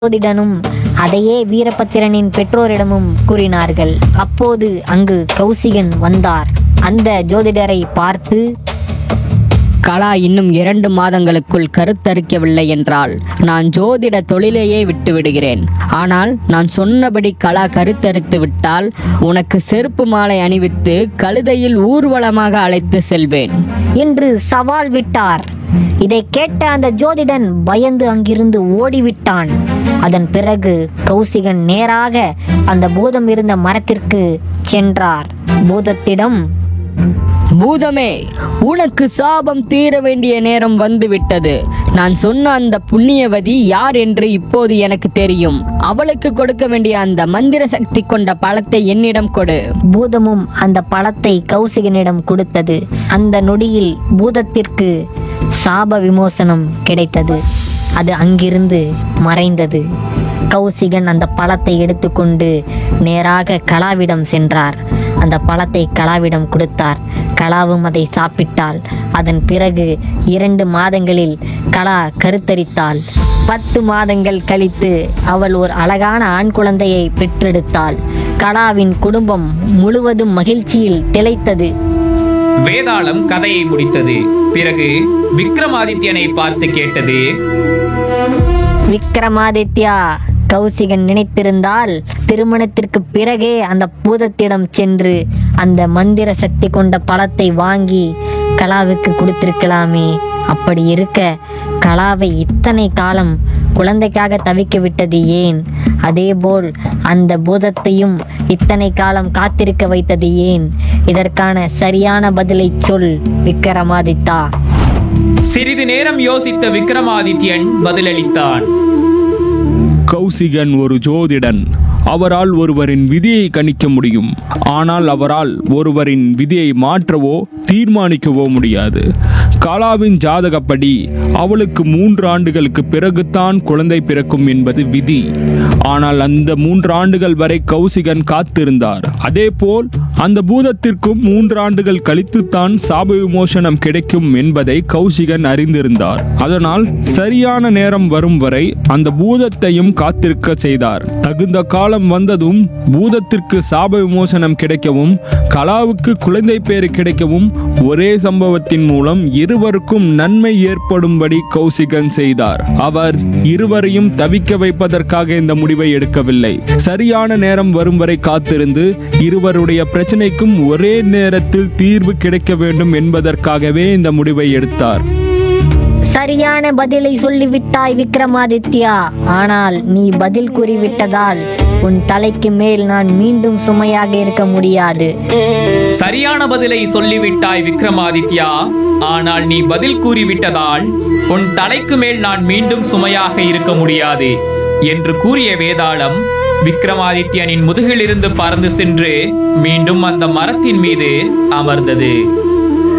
ஜோதிடனும் அதையே வீரபத்திரனின் பெற்றோரிடமும் கூறினார்கள். அப்போது அங்கு கௌசிகன் வந்தார். அந்த ஜோதிடரை பார்த்து, கலா இன்னும் 2 மாதங்களுக்குள் கருத்தரிக்கவில்லை என்றால் நான் ஜோதிட தொழிலையே விட்டு விடுகிறேன். ஆனால் நான் சொன்னபடி கலா கருத்தரித்து விட்டால் உனக்கு செருப்பு மாலை அணிவித்து கழுதையில் ஊர்வலமாக அழைத்து செல்வேன் என்று சவால் விட்டார். இதை கேட்ட அந்த ஜோதிடன் பயந்து அங்கிருந்து ஓடிவிட்டான். அதன் பிறகு கௌசிகன் நேராக அந்த பூதம் இருந்த மரத்திற்கு சென்றார். பூதத்திடம், பூதமே, உனக்கு சாபம் தீர வேண்டிய நேரம் வந்துவிட்டது. நான் சொன்ன அந்த புண்ணியவதி யார் என்று இப்போது எனக்கு தெரியும். அவளுக்கு கொடுக்க வேண்டிய அந்த மந்திர சக்தி கொண்ட பழத்தை என்னிடம் கொடு. பூதமும் அந்த பழத்தை கௌசிகனிடம் கொடுத்தது. அந்த நொடியில் பூதத்திற்கு சாப விமோசனம் கிடைத்தது. அது அங்கிருந்து மறைந்தது. கௌசிகன் அந்த பழத்தை எடுத்துக்கொண்டு நேராக கலாவிடம் சென்றார். அந்த பழத்தை கலாவிடம் கொடுத்தார். கலாவும் அதை சாப்பிட்டாள். அதன் பிறகு 2 மாதங்களில் கலா கருத்தரித்தாள். 10 மாதங்கள் கழித்து அவள் ஒரு அழகான ஆண் குழந்தையை பெற்றெடுத்தாள். கலாவின் குடும்பம் முழுவதும் மகிழ்ச்சியில் திளைத்தது. வேதாளம் கதையை முடித்தது. பிறகு விக்ரமாதித்யனை பார்த்து கேட்டது, விக்ரமாதித்யா, கௌசிகன் நினைத்திருந்தால் திருமணத்திற்கு பிறகே அந்த பூதத்திடம் சென்று அந்த மந்திர சக்தி கொண்ட பழத்தை வாங்கி கலாவுக்கு கொடுத்திருக்கலாமே. அப்படி இருக்க கலாவை இத்தனை காலம் குழந்தைக்காக தவிக்க விட்டது ஏன்? அதேபோல் அந்த பூதத்தையும் இத்தனை காலம் காத்திருக்க வைத்தது ஏன்? இதற்கான சரியான பதிலை சொல் விக்ரமாதித்தா. சிறிது நேரம் யோசித்த விக்ரமாதித்யன் பதிலளித்தான். கௌசிகன் ஒரு ஜோதிடன். அவரால் ஒருவரின் விதியை கணிக்க முடியும். ஆனால் அவரால் ஒருவரின் விதியை மாற்றவோ தீர்மானிக்கவோ முடியாது. கலாவின் ஜாதகப்படி அவளுக்கு 3 ஆண்டுகளுக்கு பிறகுதான் குழந்தை பிறக்கும் என்பது விதி. ஆனால் அந்த 3 ஆண்டுகள் வரை கௌசிகன் காத்திருந்தார். அதேபோல் அந்த பூதத்திற்கும் 3 ஆண்டுகள் கழித்துத்தான் சாப விமோசனம் கிடைக்கும் என்பதை கௌசிகன் அறிந்திருந்தார். அதனால் சரியான நேரம் வரும் வரை அந்த பூதத்தையும் காத்திருக்க செய்தார். தகுந்த காலம் வந்ததும் பூதத்திற்கு சாப விமோசனம் கிடைக்கவும் கலாவுக்கு குழந்தை பேறு கிடைக்கவும் ஒரே சம்பவத்தின் மூலம் இருவருக்கும் நன்மை ஏற்படும்படி கௌசிகன் செய்தார். அவர் இருவரையும் தவிக்க வைப்பதற்காக இந்த முடிவை எடுக்கவில்லை. சரியான நேரம் வரும் வரை காத்திருந்து இருவருடைய பிரச்சனைக்கும் ஒரே நேரத்தில் தீர்வு கிடைக்க வேண்டும் என்பதற்காகவே இந்த முடிவை எடுத்தார். சரியான பதிலை சொல்லிவிட்டாய் விக்ரமாதித்யா. ஆனால் நீ பதில் கூறிவிட்டதால் உன் தலைக்கு மேல் நான் மீண்டும் சுமையாக இருக்க முடியாது. சரியான பதிலை சொல்லிவிட்டாய் விக்ரமாதித்யா. ஆனால் நீ பதில் கூறிவிட்டதால் உன் தலைக்கு மேல் நான் மீண்டும் சுமையாக இருக்க முடியாது என்று கூறிய வேதாளம் விக்ரமாதித்யனின் முதுகிலிருந்து பறந்து சென்று மீண்டும் அந்த மரத்தின் மீது அமர்ந்தது.